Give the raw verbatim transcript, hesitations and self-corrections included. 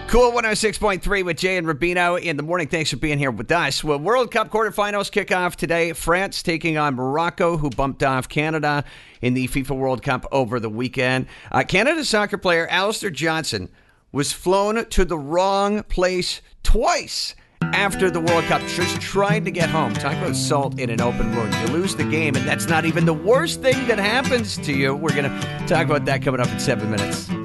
Cool one oh six point three with Jay and Rubino in the morning. Thanks for being here with us. Well, World Cup quarterfinals kick off today. France taking on Morocco, who bumped off Canada in the FIFA World Cup over the weekend. Uh, Canada soccer player Alistair Johnson was flown to the wrong place twice after the World Cup, just trying to get home. Talk about salt in an open wound. You lose the game, and that's not even the worst thing that happens to you. We're going to talk about that coming up in seven minutes.